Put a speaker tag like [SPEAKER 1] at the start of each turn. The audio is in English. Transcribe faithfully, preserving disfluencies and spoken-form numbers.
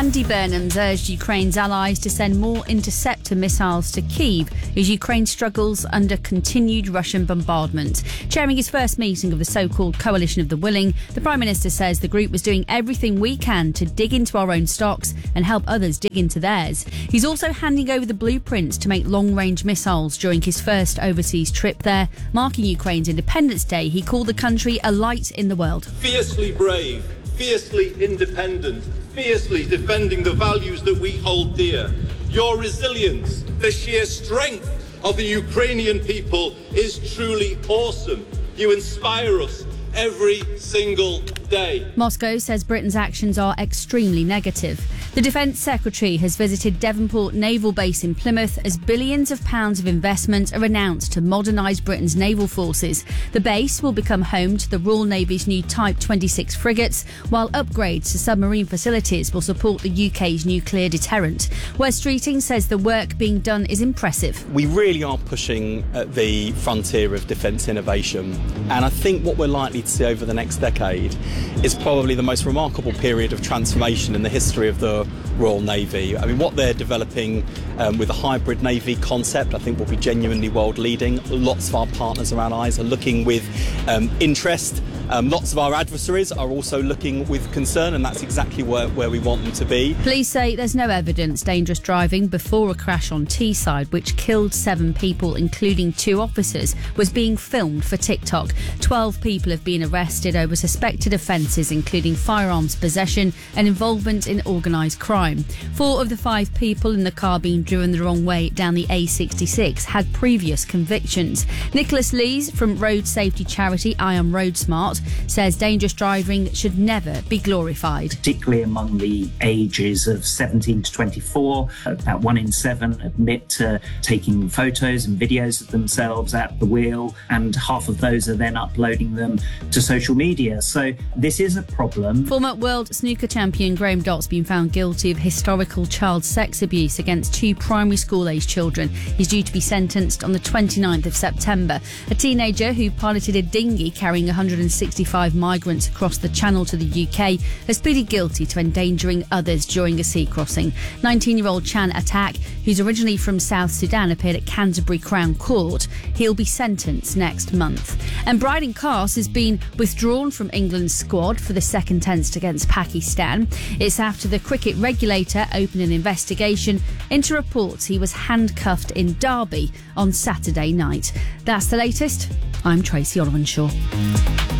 [SPEAKER 1] Andy Burnham's urged Ukraine's allies to send more interceptor missiles to Kyiv as Ukraine struggles under continued Russian bombardment. Chairing his first meeting of the so-called Coalition of the Willing, the Prime Minister says the group was doing everything we can to dig into our own stocks and help others dig into theirs. He's also handing over the blueprints to make long-range missiles during his first overseas trip there. Marking Ukraine's Independence Day, he called the country a light in the world.
[SPEAKER 2] Fiercely brave, fiercely independent, fiercely defending the values that we hold dear. Your resilience, the sheer strength of the Ukrainian people is truly awesome. You inspire us every single day.
[SPEAKER 1] Moscow says Britain's actions are extremely negative. The Defence Secretary has visited Devonport Naval Base in Plymouth as billions of pounds of investment are announced to modernise Britain's naval forces. The base will become home to the Royal Navy's new Type twenty-six frigates, while upgrades to submarine facilities will support the U K's nuclear deterrent. Wes Streeting says the work being done is impressive.
[SPEAKER 3] We really are pushing at the frontier of defence innovation, and I think what we're likely to see over the next decade is probably the most remarkable period of transformation in the history of the Royal Navy. I mean, what they're developing um, with a hybrid navy concept, I think will be genuinely world leading. Lots of our partners around eyes are looking with um, interest. Um, lots of our adversaries are also looking with concern, and that's exactly where, where we want them to be.
[SPEAKER 1] Police say there's no evidence dangerous driving before a crash on Teesside, which killed seven people, including two officers, was being filmed for TikTok. Twelve people have been arrested over suspected offences, including firearms possession and involvement in organised crime. Four of the five people in the car being driven the wrong way down the A sixty-six had previous convictions. Nicholas Lees from road safety charity I Am Road Smart says dangerous driving should never be glorified.
[SPEAKER 4] Particularly among the ages of seventeen to twenty-four, about one in seven admit to taking photos and videos of themselves at the wheel, and half of those are then uploading them to social media. So this is a problem.
[SPEAKER 1] Former world snooker champion Graham Dott's been found guilty of historical child sex abuse against two primary school-aged children. He's due to be sentenced on the twenty-ninth of September. A teenager who piloted a dinghy carrying one hundred sixty-five migrants across the Channel to the U K has pleaded guilty to endangering others during a sea crossing. nineteen-year-old Chan Atak, who's originally from South Sudan, appeared at Canterbury Crown Court. He'll be sentenced next month. And Bryden Carse has been withdrawn from England's squad for the second test against Pakistan. It's after the cricket regulator opened an investigation into reports he was handcuffed in Derby on Saturday night. That's the latest. I'm Tracy Olivenshaw.